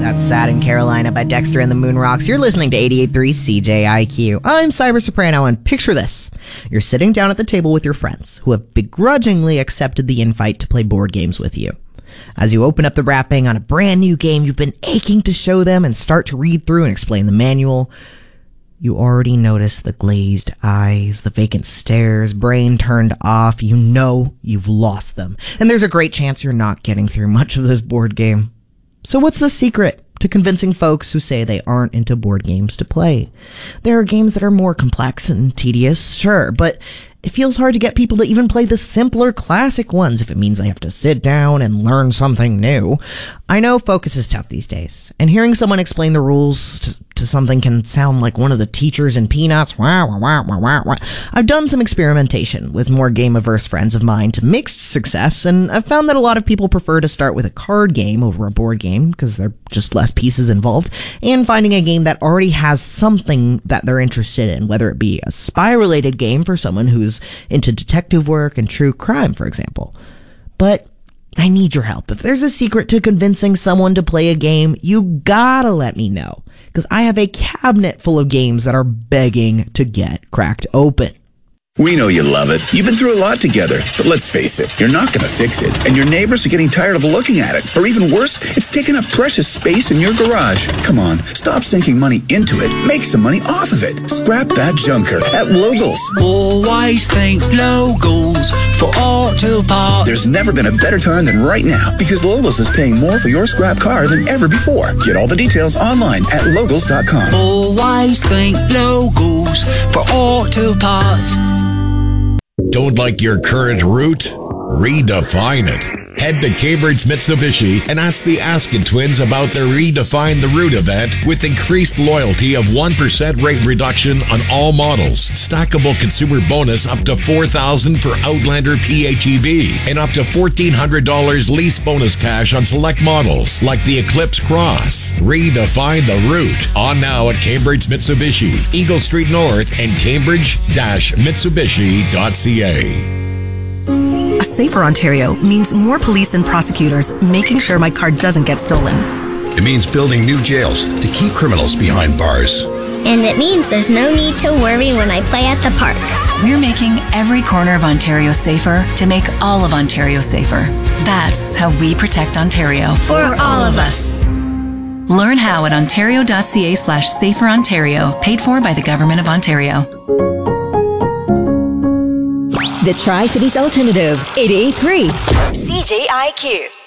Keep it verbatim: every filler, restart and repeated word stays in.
That's Sad in Carolina by Dexter and the Moon Rocks. You're listening to eighty-eight point three C J I Q. I'm Cyber Soprano, and picture this. You're sitting down at the table with your friends, who have begrudgingly accepted the invite to play board games with you. As you open up the wrapping on a brand new game you've been aching to show them and start to read through and explain the manual, you already notice the glazed eyes, the vacant stares, brain turned off. You know you've lost them. And there's a great chance you're not getting through much of this board game. So what's the secret to convincing folks who say they aren't into board games to play? There are games that are more complex and tedious, sure, but it feels hard to get people to even play the simpler classic ones if it means they have to sit down and learn something new. I know focus is tough these days, and hearing someone explain the rules to, to something can sound like one of the teachers in Peanuts. Wah, wah, wah, wah, wah, wah. I've done some experimentation with more game-averse friends of mine to mixed success, and I've found that a lot of people prefer to start with a card game over a board game because there are just less pieces involved, and finding a game that already has something that they're interested in, whether it be a spy-related game for someone who's into detective work and true crime, for example. But I need your help. If there's a secret to convincing someone to play a game, you gotta let me know, because I have a cabinet full of games that are begging to get cracked open. We know you love it. You've been through a lot together. But let's face it, you're not going to fix it. And your neighbors are getting tired of looking at it. Or even worse, it's taking up precious space in your garage. Come on, stop sinking money into it. Make some money off of it. Scrap that junker at Logos. Always think Logos for auto parts. There's never been a better time than right now, because Logos is paying more for your scrap car than ever before. Get all the details online at logos dot com. Always think Logos for auto parts. Don't like your current route? Redefine it. Head to Cambridge Mitsubishi and ask the Askin twins about their Redefine the Route event with increased loyalty of one percent rate reduction on all models, stackable consumer bonus up to four thousand dollars for Outlander P H E V, and up to fourteen hundred dollars lease bonus cash on select models like the Eclipse Cross. Redefine the Route. On now at Cambridge Mitsubishi, Eagle Street North, and cambridge dash mitsubishi dot c a. A safer Ontario means more police and prosecutors making sure my car doesn't get stolen. It means building new jails to keep criminals behind bars. And it means there's no need to worry when I play at the park. We're making every corner of Ontario safer to make all of Ontario safer. That's how we protect Ontario. For all of us. Learn how at ontario.ca slash safer Ontario, paid for by the Government of Ontario. The Tri-Cities Alternative, eighty-eight point three C J I Q.